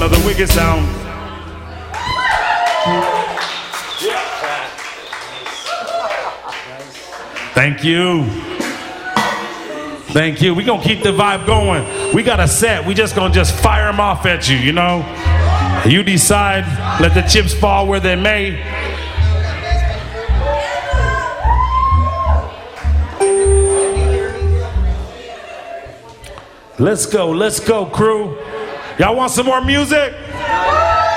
another wicked sound. Thank you. Thank you. We're going to keep the vibe going. We got a set. We just going to fire them off at you, you know? You decide. Let the chips fall where they may. Let's go, crew. Y'all want some more music?